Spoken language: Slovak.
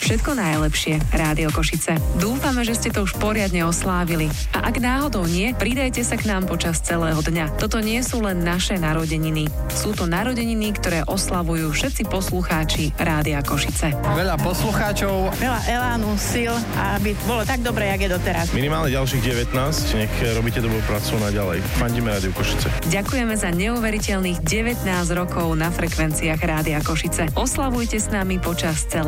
Všetko najlepšie, Rádio Košice. Dúfame, že ste to už poriadne oslávili. A ak náhodou nie, pridajte sa k nám počas celého dňa. Toto nie sú len naše narodeniny. Sú to narodeniny, ktoré oslavujú všetci poslucháči Rádia Košice. Veľa poslucháčov. Veľa elánu, síl, aby bolo tak dobre, jak je doteraz. Minimálne ďalších 19, nech robíte dobrú prácu naďalej. Fandíme Rádiu Košice. Ďakujeme za neuveriteľných 19 rokov na frekvenciách Rádia Košice. Oslavujte s nami počas celého